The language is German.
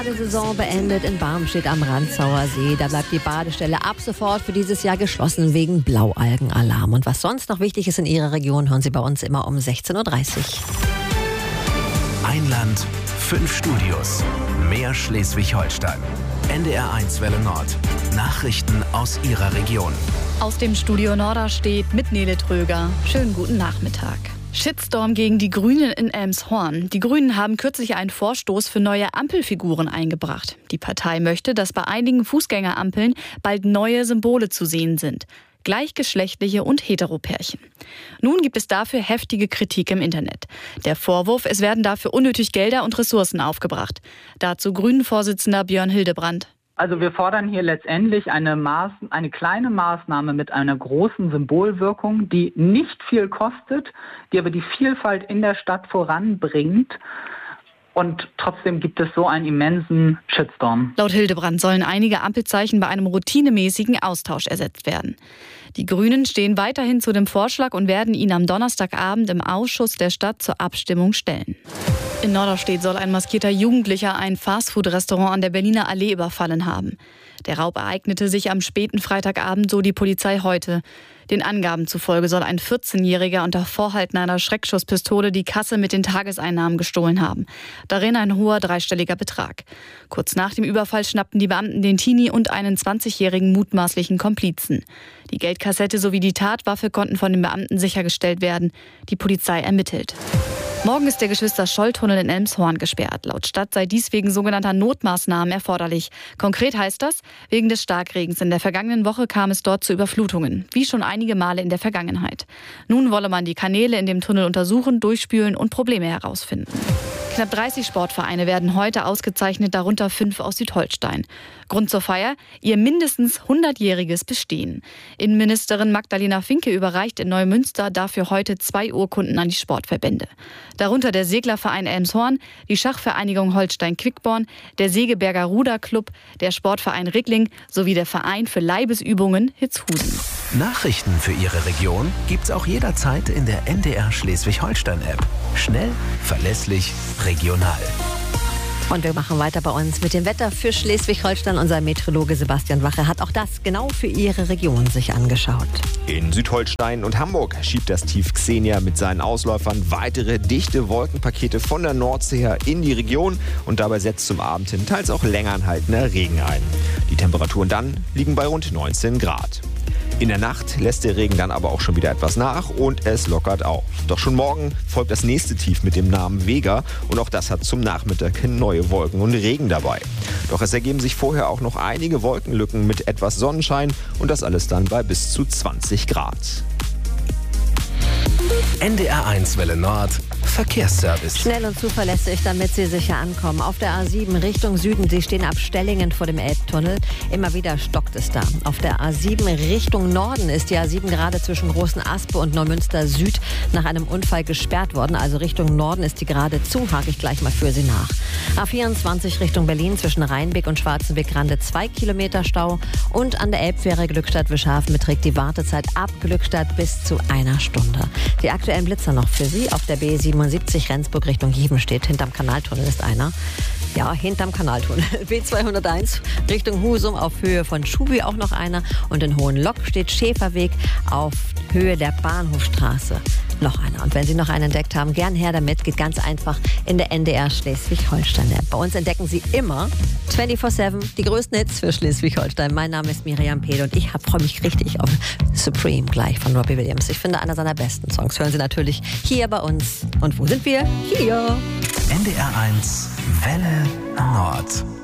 Badesaison beendet in Barmstedt am Ranzauer See. Da bleibt die Badestelle ab sofort für dieses Jahr geschlossen wegen Blaualgenalarm. Und was sonst noch wichtig ist in Ihrer Region, hören Sie bei uns immer um 16:30 Uhr. Ein Land, 5 Studios. Mehr Schleswig-Holstein. NDR1 Welle Nord. Nachrichten aus Ihrer Region. Aus dem Studio Norderstedt mit Nele Tröger. Schönen guten Nachmittag. Shitstorm gegen die Grünen in Elmshorn. Die Grünen haben kürzlich einen Vorstoß für neue Ampelfiguren eingebracht. Die Partei möchte, dass bei einigen Fußgängerampeln bald neue Symbole zu sehen sind. Gleichgeschlechtliche und Heteropärchen. Nun gibt es dafür heftige Kritik im Internet. Der Vorwurf, es werden dafür unnötig Gelder und Ressourcen aufgebracht. Dazu Grünen-Vorsitzender Björn Hildebrandt. Also wir fordern hier letztendlich eine kleine Maßnahme mit einer großen Symbolwirkung, die nicht viel kostet, die aber die Vielfalt in der Stadt voranbringt. Und trotzdem gibt es so einen immensen Shitstorm. Laut Hildebrandt sollen einige Ampelzeichen bei einem routinemäßigen Austausch ersetzt werden. Die Grünen stehen weiterhin zu dem Vorschlag und werden ihn am Donnerstagabend im Ausschuss der Stadt zur Abstimmung stellen. In Norderstedt soll ein maskierter Jugendlicher ein Fastfood-Restaurant an der Berliner Allee überfallen haben. Der Raub ereignete sich am späten Freitagabend, so die Polizei heute. Den Angaben zufolge soll ein 14-Jähriger unter Vorhalten einer Schreckschusspistole die Kasse mit den Tageseinnahmen gestohlen haben. Darin ein hoher dreistelliger Betrag. Kurz nach dem Überfall schnappten die Beamten den Teenie und einen 20-jährigen mutmaßlichen Komplizen. Die Geldkassette sowie die Tatwaffe konnten von den Beamten sichergestellt werden. Die Polizei ermittelt. Morgen ist der Geschwister-Scholl-Tunnel in Elmshorn gesperrt. Laut Stadt sei dies wegen sogenannter Notmaßnahmen erforderlich. Konkret heißt das, wegen des Starkregens in der vergangenen Woche kam es dort zu Überflutungen, wie schon einige Male in der Vergangenheit. Nun wolle man die Kanäle in dem Tunnel untersuchen, durchspülen und Probleme herausfinden. Knapp 30 Sportvereine werden heute ausgezeichnet, darunter 5 aus Südholstein. Grund zur Feier? Ihr mindestens 100-jähriges Bestehen. Innenministerin Magdalena Finke überreicht in Neumünster dafür heute 2 Urkunden an die Sportverbände. Darunter der Seglerverein Elmshorn, die Schachvereinigung Holstein-Quickborn, der Segeberger Ruderclub, der Sportverein Rickling sowie der Verein für Leibesübungen Hitzhusen. Nachrichten für Ihre Region gibt's auch jederzeit in der NDR Schleswig-Holstein-App. Schnell, verlässlich, regional. Und wir machen weiter bei uns mit dem Wetter für Schleswig-Holstein. Unser Meteorologe Sebastian Wache hat auch das genau für Ihre Region sich angeschaut. In Südholstein und Hamburg schiebt das Tief Xenia mit seinen Ausläufern weitere dichte Wolkenpakete von der Nordsee her in die Region und dabei setzt zum Abend hin teils auch länger anhaltender Regen ein. Die Temperaturen dann liegen bei rund 19 Grad. In der Nacht lässt der Regen dann aber auch schon wieder etwas nach und es lockert auf. Doch schon morgen folgt das nächste Tief mit dem Namen Vega und auch das hat zum Nachmittag hin neue Wolken und Regen dabei. Doch es ergeben sich vorher auch noch einige Wolkenlücken mit etwas Sonnenschein und das alles dann bei bis zu 20 Grad. NDR1 Welle Nord. Verkehrsservice. Schnell und zuverlässig, damit Sie sicher ankommen. Auf der A7 Richtung Süden, Sie stehen ab Stellingen vor dem Elbtunnel. Immer wieder stockt es da. Auf der A7 Richtung Norden ist die A7 gerade zwischen Großenaspe und Neumünster Süd nach einem Unfall gesperrt worden. Also Richtung Norden ist die gerade zu, hake ich gleich mal für Sie nach. A24 Richtung Berlin zwischen Rheinbeck und Schwarzenbeck-Rande 2 Kilometer Stau. Und an der Elbfähre Glückstadt-Wischhafen beträgt die Wartezeit ab Glückstadt bis zu 1 Stunde. Die aktuellen Blitzer noch für Sie auf der B77 Rendsburg Richtung Jevenstedt. Hinterm Kanaltunnel ist einer. Ja, hinterm Kanaltunnel. B201 Richtung Husum auf Höhe von Schubi auch noch einer. Und in Hohenlock steht Schäferweg auf Höhe der Bahnhofstraße. Noch einer. Und wenn Sie noch einen entdeckt haben, gern her damit. Geht ganz einfach in der NDR Schleswig-Holstein-App. Bei uns entdecken Sie immer 24/7 die größten Hits für Schleswig-Holstein. Mein Name ist Miriam Pehl und ich freue mich richtig auf Supreme gleich von Robbie Williams. Ich finde, einer seiner besten Songs hören Sie natürlich hier bei uns. Und wo sind wir? Hier. NDR1 Welle Nord.